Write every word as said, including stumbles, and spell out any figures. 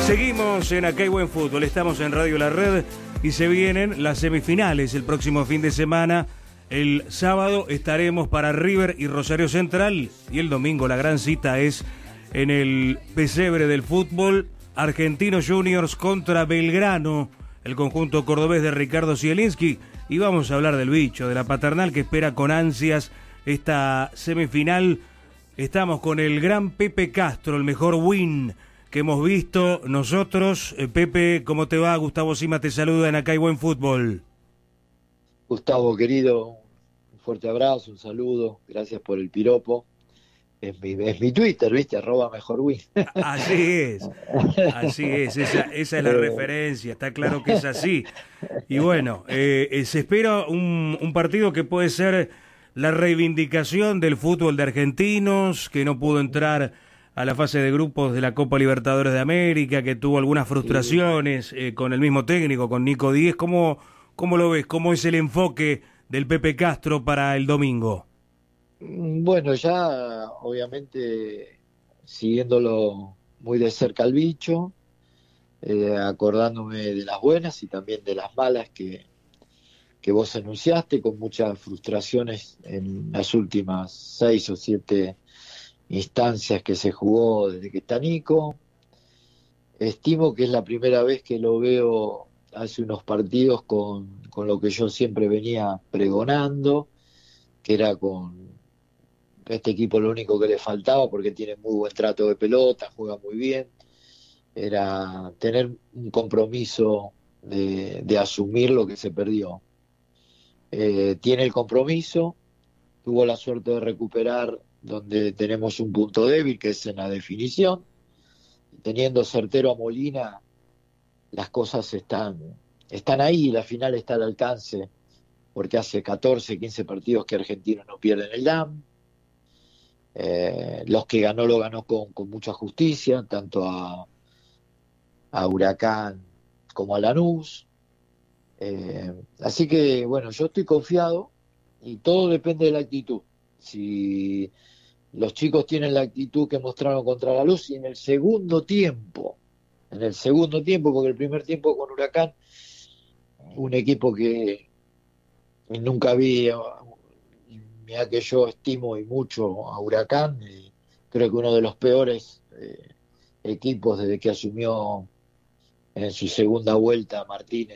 Seguimos en Acá hay Buen Fútbol, estamos en Radio La Red y se vienen las semifinales el próximo fin de semana. El sábado estaremos para River y Rosario Central y el domingo la gran cita es en el pesebre del fútbol, Argentinos Juniors contra Belgrano, el conjunto cordobés de Ricardo Zielinski, y vamos a hablar del bicho, de la paternal que espera con ansias esta semifinal. Estamos con el gran Pepe Castro, el mejor win que hemos visto nosotros. Eh, Pepe, ¿cómo te va? Gustavo Sima te saluda en Acá hay Buen Fútbol. Gustavo, querido, un fuerte abrazo, un saludo, gracias por el piropo. Es mi, es mi Twitter, ¿viste? Arroba mejor win. Así es, así es, esa, esa es la referencia, está claro que es así. Y bueno, eh, eh, se espera un, un partido que puede ser la reivindicación del fútbol de Argentinos, que no pudo entrar a la fase de grupos de la Copa Libertadores de América, que tuvo algunas frustraciones eh, con el mismo técnico, con Nico Díez. ¿Cómo, cómo lo ves? ¿Cómo es el enfoque del Pepe Castro para el domingo? Bueno, ya obviamente siguiéndolo muy de cerca al bicho, eh, acordándome de las buenas y también de las malas que, que vos anunciaste, con muchas frustraciones en las últimas seis o siete instancias que se jugó desde que está Nico. Estimo que es la primera vez que lo veo hace unos partidos con, con lo que yo siempre venía pregonando, que era con este equipo lo único que le faltaba, porque tiene muy buen trato de pelota, juega muy bien, era tener un compromiso de, de asumir lo que se perdió. Eh, tiene el compromiso, tuvo la suerte de recuperar donde tenemos un punto débil, que es en la definición. Teniendo certero a Molina, las cosas están, están ahí, la final está al alcance, porque hace catorce, quince partidos que Argentinos no pierden el D A M. Eh, los que ganó, lo ganó con, con mucha justicia, tanto a, a Huracán como a Lanús. Eh, así que, bueno, yo estoy confiado y todo depende de la actitud. Si los chicos tienen la actitud que mostraron contra la Luz, y en el segundo tiempo, en el segundo tiempo, porque el primer tiempo con Huracán, un equipo que nunca vi, mira que yo estimo y mucho a Huracán, y creo que uno de los peores eh, equipos desde que asumió en su segunda vuelta Martínez